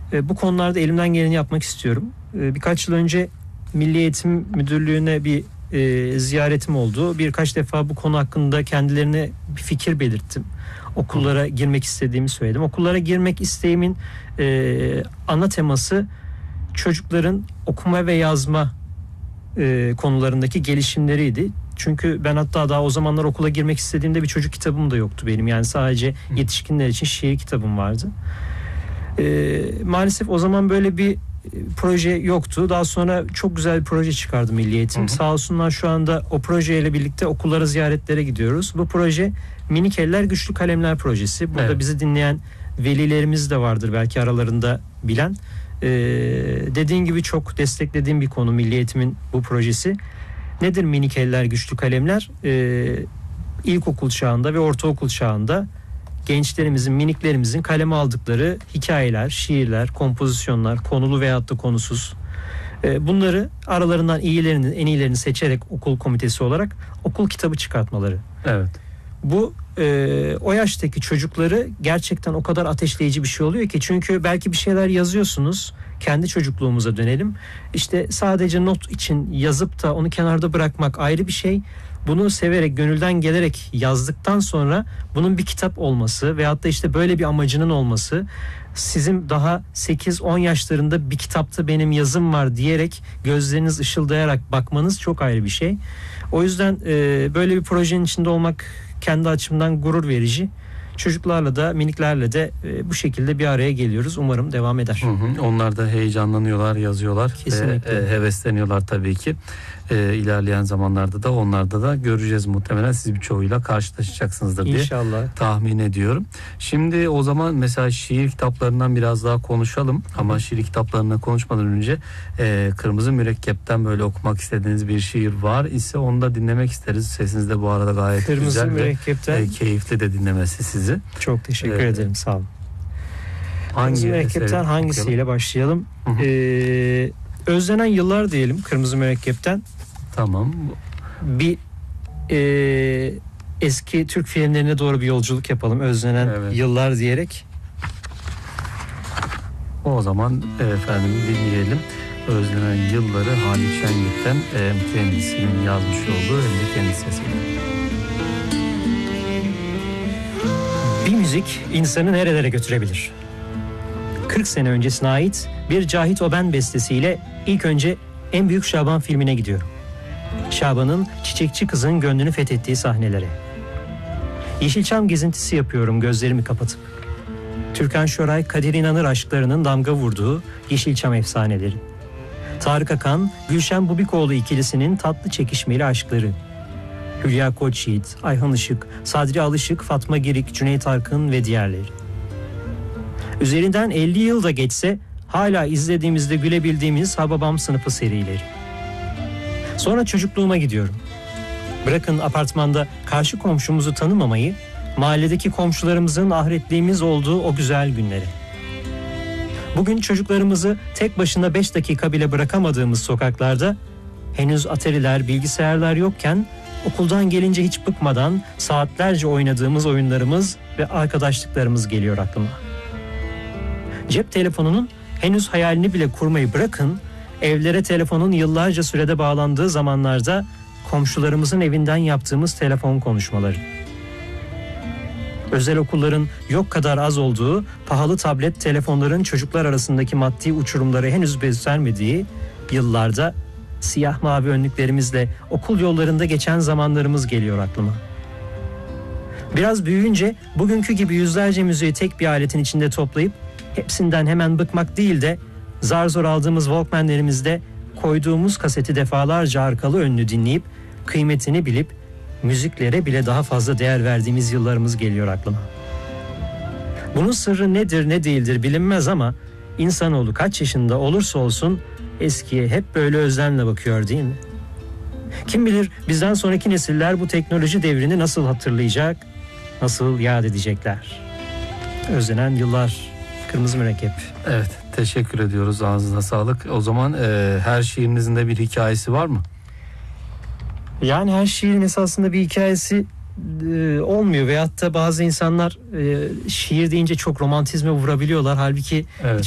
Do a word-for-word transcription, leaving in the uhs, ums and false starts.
E, bu konularda elimden geleni yapmak istiyorum. E, birkaç yıl önce Milli Eğitim Müdürlüğü'ne bir e, ziyaretim oldu. Birkaç defa bu konu hakkında kendilerine bir fikir belirttim. Okullara girmek istediğimi söyledim. Okullara girmek isteğimin e, ana teması çocukların okuma ve yazma e, konularındaki gelişimleriydi. Çünkü ben hatta daha o zamanlar okula girmek istediğimde bir çocuk kitabım da yoktu benim. Yani sadece yetişkinler için şiir kitabım vardı. E, maalesef o zaman böyle bir proje yoktu. Daha sonra çok güzel bir proje çıkardı Milli Eğitim. Hı hı. Sağ olsunlar şu anda o projeyle birlikte okullara ziyaretlere gidiyoruz. Bu proje Minik Eller Güçlü Kalemler projesi. Burada evet. bizi dinleyen velilerimiz de vardır belki aralarında bilen. Ee, dediğin gibi çok desteklediğim bir konu Milli Eğitim'in bu projesi. Nedir Minik Eller Güçlü Kalemler? Ee, ilkokul çağında ve ortaokul çağında gençlerimizin, miniklerimizin kaleme aldıkları hikayeler, şiirler, kompozisyonlar, konulu veyahut da konusuz. Bunları aralarından iyilerinin, en iyilerini seçerek okul komitesi olarak okul kitabı çıkartmaları. Evet. Bu e, o yaştaki çocukları gerçekten o kadar ateşleyici bir şey oluyor ki, çünkü belki bir şeyler yazıyorsunuz. Kendi çocukluğumuza dönelim. İşte sadece not için yazıp da onu kenarda bırakmak ayrı bir şey. Bunu severek, gönülden gelerek yazdıktan sonra bunun bir kitap olması veyahut da işte böyle bir amacının olması, sizin daha sekiz on yaşlarında bir kitapta benim yazım var diyerek gözleriniz ışıldayarak bakmanız çok ayrı bir şey. O yüzden e, böyle bir projenin içinde olmak kendi açımdan gurur verici. Çocuklarla da miniklerle de e, bu şekilde bir araya geliyoruz. Umarım devam eder. Hı hı. Onlar da heyecanlanıyorlar, yazıyorlar. Kesinlikle. Ve, e, hevesleniyorlar tabii ki. E, ilerleyen zamanlarda da onlarda da göreceğiz muhtemelen. Siz birçoğuyla karşılaşacaksınızdır diye İnşallah. tahmin ediyorum. Şimdi o zaman mesela şiir kitaplarından biraz daha konuşalım. Ama hı. şiir kitaplarından konuşmadan önce e, Kırmızı Mürekkep'ten böyle okumak istediğiniz bir şiir var ise onu da dinlemek isteriz. Sesiniz de bu arada gayet Kırmızı güzel Mürekkep'ten ve e, keyifli de dinlemesi sizi. Çok teşekkür ee, ederim, sağ olun. Hangi Kırmızı Mürekkep'ten hangisiyle başlayalım? Hı hı. Ee, özlenen yıllar diyelim Kırmızı Mürekkep'ten. Tamam. Bir e, eski Türk filmlerine doğru bir yolculuk yapalım. Özlenen evet. yıllar diyerek. O zaman efendim dinleyelim. Özlenen yılları Halit Şengit'ten e, kendisinin yazmış olduğu hem de kendi sesiyle. Bir müzik insanı nerelere götürebilir? kırk sene öncesine ait bir Cahit Oben bestesiyle ilk önce En Büyük Şaban filmine gidiyorum. Şaban'ın çiçekçi kızın gönlünü fethettiği sahnelere. Yeşilçam gezintisi yapıyorum gözlerimi kapatıp. Türkan Şoray, Kadir İnanır aşklarının damga vurduğu Yeşilçam efsaneleri. Tarık Akan, Gülşen Bubikoğlu ikilisinin tatlı çekişmeli aşkları. Hülya Koçyiğit, Ayhan Işık, Sadri Alışık, Fatma Girik, Cüneyt Arkın ve diğerleri. Üzerinden elli yıl da geçse hala izlediğimizde gülebildiğimiz Hababam sınıfı serileri. Sonra çocukluğuma gidiyorum. Bırakın apartmanda karşı komşumuzu tanımamayı, mahalledeki komşularımızın ahiretliğimiz olduğu o güzel günleri. Bugün çocuklarımızı tek başına beş dakika bile bırakamadığımız sokaklarda henüz atariler, bilgisayarlar yokken okuldan gelince hiç bıkmadan saatlerce oynadığımız oyunlarımız ve arkadaşlıklarımız geliyor aklıma. Cep telefonunun henüz hayalini bile kurmayı bırakın, evlere telefonun yıllarca sürede bağlandığı zamanlarda komşularımızın evinden yaptığımız telefon konuşmaları. Özel okulların yok kadar az olduğu, pahalı tablet telefonların çocuklar arasındaki maddi uçurumları henüz göstermediği yıllarda siyah mavi önlüklerimizle okul yollarında geçen zamanlarımız geliyor aklıma. Biraz büyüyünce bugünkü gibi yüzlerce müziği tek bir aletin içinde toplayıp hepsinden hemen bıkmak değil de zar zor aldığımız Walkman'lerimizde koyduğumuz kaseti defalarca arkalı önlü dinleyip kıymetini bilip müziklere bile daha fazla değer verdiğimiz yıllarımız geliyor aklıma. Bunun sırrı nedir ne değildir bilinmez ama insanoğlu kaç yaşında olursa olsun eskiye hep böyle özlemle bakıyor değil mi? Kim bilir bizden sonraki nesiller bu teknoloji devrini nasıl hatırlayacak, nasıl yad edecekler? Özlenen yıllar, Kırmızı Mürekkep. Evet, teşekkür ediyoruz, ağzınıza sağlık. O zaman e, her şiirinizin de bir hikayesi var mı? Yani her şiirin esasında bir hikayesi e, olmuyor veyahut da bazı insanlar e, şiir deyince çok romantizme vurabiliyorlar. Halbuki evet.